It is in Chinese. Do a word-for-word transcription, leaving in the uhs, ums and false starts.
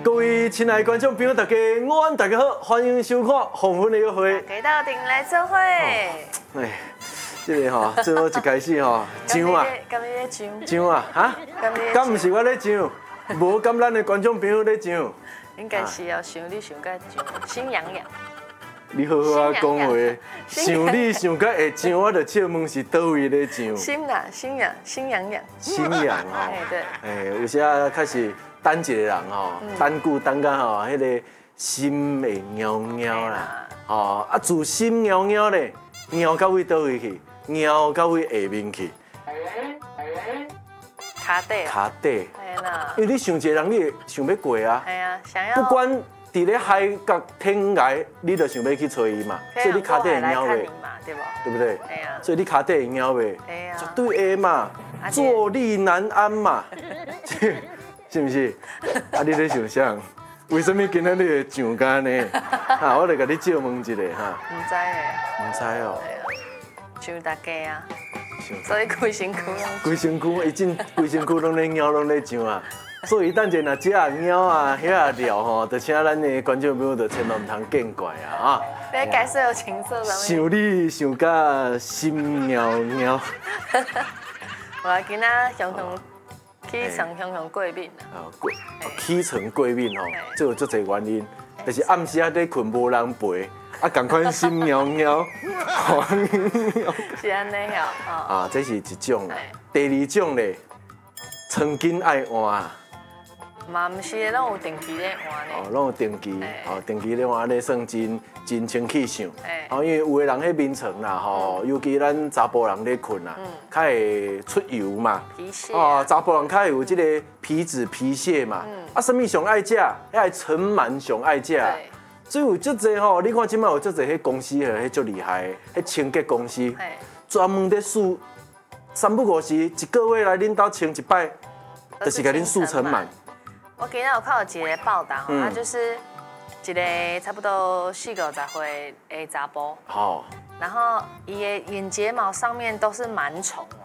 各位亲爱的观众朋友，大家午安，大家好，欢迎收看《黄昏的约会》。 大家到顶来做伙。 哎，这个吼，最后一开始吼，唱啊， 甘你咧唱？ 唱啊，哈？敢唔是我咧唱？无敢咱的观众朋友咧唱？ 应该是要想你想甲唱，心痒痒。 你好好啊讲话，想你想甲会唱，我就笑问是倒位咧唱？ 心啦，心痒，心痒痒。 心痒吼。 哎对。 哎，有时啊，开始等一个人吼，等久等到吼，迄个心会喵喵啦。吼，啊自心喵喵咧，喵到位倒位去？喵到位下面去？ 卡底。 卡底。 哎啦。 因为你想一个人，你会想要过啊。 哎呀，想要。 不管伫咧海角天涯，你就想要去找伊嘛。所以你卡底会喵袂， 对不？ 对不对？ 哎呀。 所以你卡底会喵袂，绝对会嘛。坐立难安嘛，是不是？啊，你咧想啥？为什么今仔日会上干呢？哈，我来甲你借问一下哈。 唔知诶。 唔知哦。 想大家啊。所以规身躯拢。 规身躯，伊真规身躯拢咧喵，拢咧唱啊。所以等者若食啊猫啊、遐啊料吼，就请咱的观众朋友就千万唔通见怪啊啊！ 你解说有情色上面。 想你想甲心喵喵。 我今仔向向起床向向过敏啊。过起床过敏吼，这有足侪原因，就是暗时啊在困无人陪，啊赶快心喵喵。 是安尼哦。 啊，这是一种。第二种咧，曾经爱换。 嘛，唔是，拢有定期咧换咧。 哦，拢有定期，哦，定期咧换咧算真真清气象。 哎。 哦，因为有个人喺眠床啦，吼，尤其咱查甫人咧困啦，较会出油嘛。 皮屑。 哦，查甫人较会有即个皮脂皮屑嘛。啊，什么上爱食？遐尘螨上爱食。所以有足侪吼，你看即摆有足侪迄公司吼，迄足厉害，迄清洁公司，专门咧数三不五时一个月来恁兜清一摆，就是甲恁数尘螨。 我今日有看到一个报道，他就是一个差不多四五十岁的查甫，好，然后伊的眼睫毛上面都是螨虫，